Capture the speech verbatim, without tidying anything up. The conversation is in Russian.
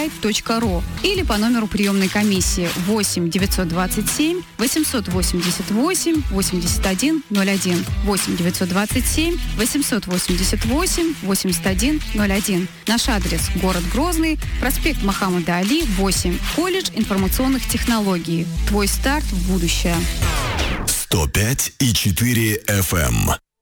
сайт точка ру или по номеру приемной комиссии восемь девятьсот двадцать семь восемьсот восемьдесят восемь восемьдесят один ноль один восемь девятьсот двадцать семь восемьсот восемьдесят восемь восемьдесят один ноль один. Наш адрес: город Грозный, проспект Мохаммада Али, восемь, колледж информационных технологий. Твой старт в будущее. сто пять и четыре эф эм.